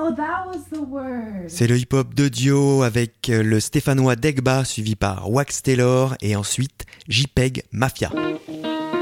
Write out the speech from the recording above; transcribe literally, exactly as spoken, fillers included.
Oh, that was the word. C'est le hip-hop de Dio avec le stéphanois Degba suivi par Wax Taylor et ensuite J P E G Mafia.